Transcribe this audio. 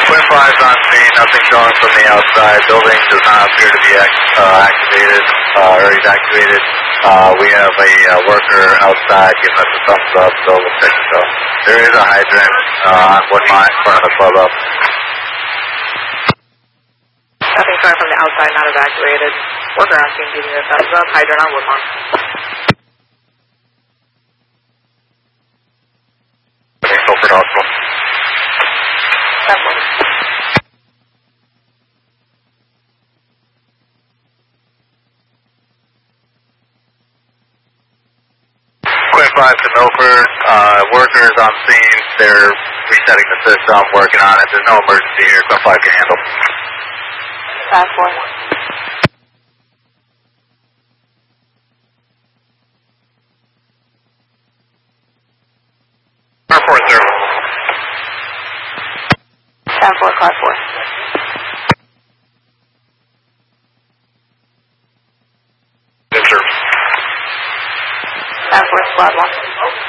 Twin 5's on scene, nothing showing from the outside. Building does not appear to be activated or evacuated. We have a worker outside giving us a thumbs up, so we'll check this out. There is a hydrant on 1 mile in front of the clubhouse. Nothing showing from the outside, not evacuated. Worker on scene giving you a thumbs up. Hydrant on Woodlawn. Milford Hospital. That works. Quinn 5 to Milford. Workers on scene. They're resetting the system, working on it. There's no emergency here. Quinn 5 can handle. 5-4. Report, sir. 10-4, car 4. Yes, sir. 10-4, squad 1.